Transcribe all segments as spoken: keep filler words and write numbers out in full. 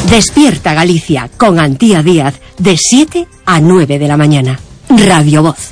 Despierta Galicia con Antía Díaz de siete a nueve de la mañana. Radio Voz.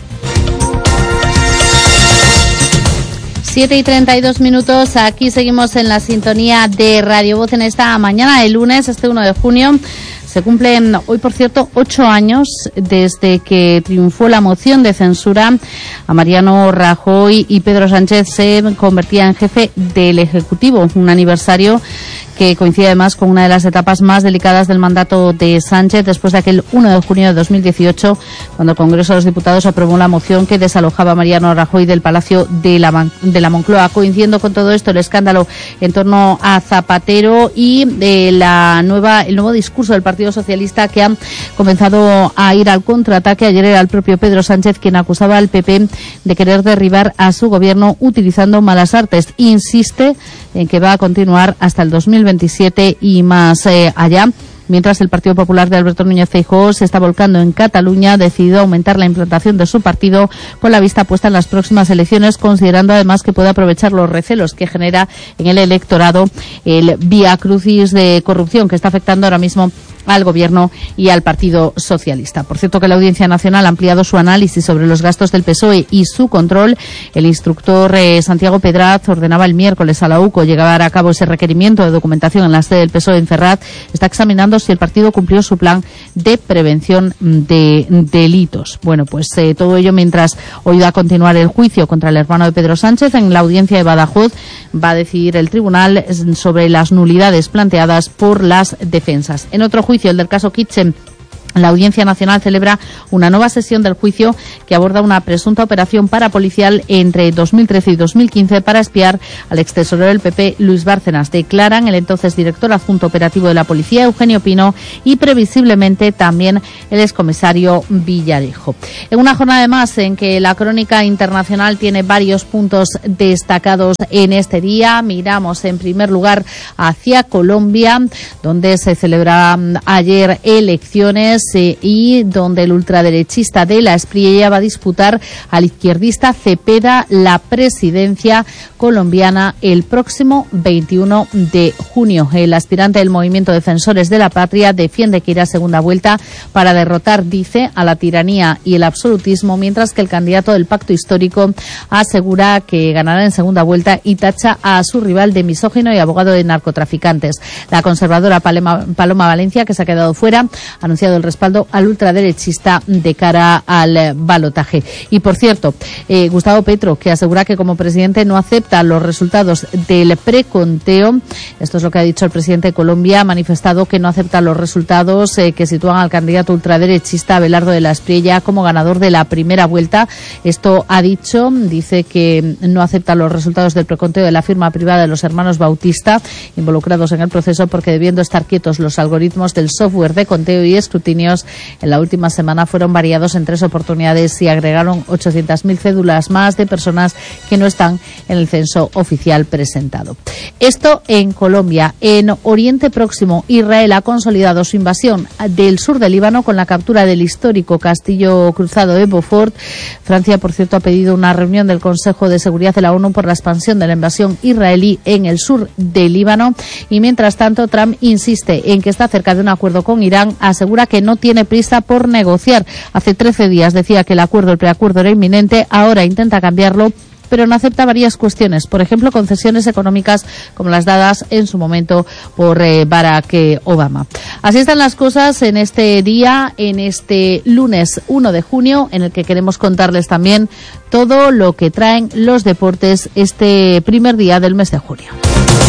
siete y treinta y dos minutos, aquí seguimos en la sintonía de Radio Voz en esta mañana de lunes, este uno de junio. Se cumplen hoy, por cierto, ocho años desde que triunfó la moción de censura a Mariano Rajoy y Pedro Sánchez se convertía en jefe del Ejecutivo. Un aniversario que coincide además con una de las etapas más delicadas del mandato de Sánchez después de aquel uno de junio de dos mil dieciocho, cuando el Congreso de los Diputados aprobó la moción que desalojaba a Mariano Rajoy del Palacio de la, de la Moncloa. Coincidiendo con todo esto, el escándalo en torno a Zapatero y eh, la nueva, el nuevo discurso del Partido Socialista, que han comenzado a ir al contraataque. Ayer era el propio Pedro Sánchez quien acusaba al P P de querer derribar a su gobierno utilizando malas artes. Insiste en que va a continuar hasta el dos mil veintisiete y más eh, allá. Mientras el Partido Popular de Alberto Núñez Feijóo se está volcando en Cataluña, ha decidido aumentar la implantación de su partido con la vista puesta en las próximas elecciones, considerando además que puede aprovechar los recelos que genera en el electorado el vía crucis de corrupción que está afectando ahora mismo al Gobierno y al Partido Socialista. Por cierto, que la Audiencia Nacional ha ampliado su análisis sobre los gastos del P S O E y su control. El instructor eh, Santiago Pedraz ordenaba el miércoles a la U C O llevar a cabo ese requerimiento de documentación en la sede del P S O E en Ferraz. Está examinando si el partido cumplió su plan de prevención de delitos. Bueno, pues eh, todo ello mientras hoy va a continuar el juicio contra el hermano de Pedro Sánchez. En la audiencia de Badajoz va a decidir el tribunal sobre las nulidades planteadas por las defensas. En otro juicio, el del caso Kitchen, la Audiencia Nacional celebra una nueva sesión del juicio que aborda una presunta operación parapolicial entre dos mil trece y dos mil quince para espiar al extesorero del P P, Luis Bárcenas. Declaran el entonces director adjunto operativo de la policía, Eugenio Pino, y previsiblemente también el excomisario Villarejo. En una jornada además en que la crónica internacional tiene varios puntos destacados en este día, miramos en primer lugar hacia Colombia, donde se celebraban ayer elecciones y donde el ultraderechista de la Espriella va a disputar al izquierdista Cepeda la presidencia colombiana el próximo veintiuno de junio. El aspirante del Movimiento Defensores de la Patria defiende que irá a segunda vuelta para derrotar, dice, a la tiranía y el absolutismo, mientras que el candidato del Pacto Histórico asegura que ganará en segunda vuelta y tacha a su rival de misógino y abogado de narcotraficantes. La conservadora Paloma, Paloma Valencia, que se ha quedado fuera, ha anunciado el respaldo al ultraderechista de cara al balotaje. Y por cierto, eh, Gustavo Petro, que asegura que como presidente no acepta los resultados del preconteo. Esto es lo que ha dicho el presidente de Colombia. Ha manifestado que no acepta los resultados eh, que sitúan al candidato ultraderechista Abelardo de la Espriella como ganador de la primera vuelta. Esto ha dicho, dice que no acepta los resultados del preconteo de la firma privada de los hermanos Bautista, involucrados en el proceso, porque debiendo estar quietos los algoritmos del software de conteo y escrutinio en la última semana fueron variados en tres oportunidades y agregaron ochocientas mil cédulas más de personas que no están en el censo oficial presentado. Esto en Colombia. En Oriente Próximo, Israel ha consolidado su invasión del sur del Líbano con la captura del histórico castillo cruzado de Beaufort. Francia, por cierto, ha pedido una reunión del Consejo de Seguridad de la ONU por la expansión de la invasión israelí en el sur del Líbano. Y mientras tanto, Trump insiste en que está cerca de un acuerdo con Irán. Asegura que no tiene prisa por negociar. Hace trece días decía que el acuerdo, el preacuerdo era inminente, ahora intenta cambiarlo, pero no acepta varias cuestiones, por ejemplo, concesiones económicas como las dadas en su momento por eh, Barack Obama. Así están las cosas en este día, en este lunes uno de junio, en el que queremos contarles también todo lo que traen los deportes este primer día del mes de junio.